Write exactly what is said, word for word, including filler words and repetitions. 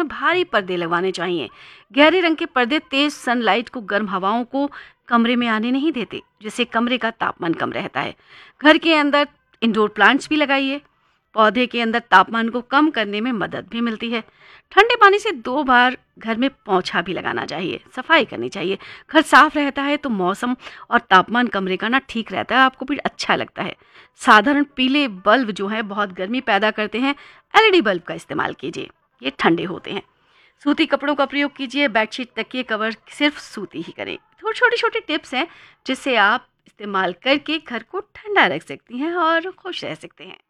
में भारी पर्दे लगवाने चाहिए। गहरे रंग के पर्दे तेज सनलाइट को, गर्म हवाओं को कमरे में आने नहीं देते, जिससे कमरे का तापमान कम रहता है। घर के अंदर इंडोर प्लांट्स भी लगाइए। पौधे के अंदर तापमान को कम करने में मदद भी मिलती है। ठंडे पानी से दो बार घर में पोंछा भी लगाना चाहिए, सफाई करनी चाहिए। घर साफ रहता है तो मौसम और तापमान कमरे का ना ठीक रहता है, आपको भी अच्छा लगता है। साधारण पीले बल्ब जो है बहुत गर्मी पैदा करते हैं, एलईडी बल्ब का इस्तेमाल कीजिए, ये ठंडे होते हैं। सूती कपड़ों का प्रयोग कीजिए, बेडशीट, तकिए, कवर सिर्फ सूती ही करें। थोड़ी छोटी छोटी टिप्स हैं जिससे आप इस्तेमाल करके घर को ठंडा रख सकती हैं और खुश रह सकते हैं।